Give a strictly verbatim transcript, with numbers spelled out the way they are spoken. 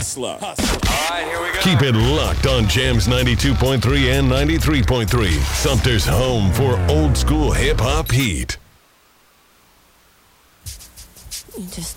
Hustler. Hustler. All right, here we go. Keep it locked on Jams ninety-two point three and ninety-three point three. Sumter's home for old school hip hop heat. You just